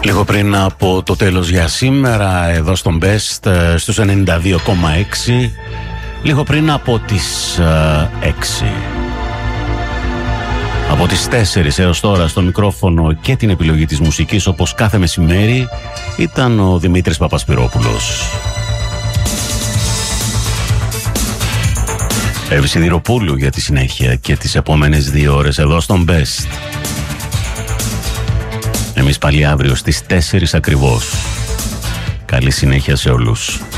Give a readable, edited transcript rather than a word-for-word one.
Λίγο πριν από το τέλος για σήμερα, εδώ στον Best στους 92,6, λίγο πριν από τις 6. Από τις 4 έως τώρα στο μικρόφωνο και την επιλογή της μουσικής, όπως κάθε μεσημέρι, ήταν ο Δημήτρης Παπασπυρόπουλος. Εύη Σιδηροπούλου για τη συνέχεια και τις επόμενες 2 ώρες εδώ στον Best. Εμείς πάλι αύριο στις 4 ακριβώς. Καλή συνέχεια σε όλους.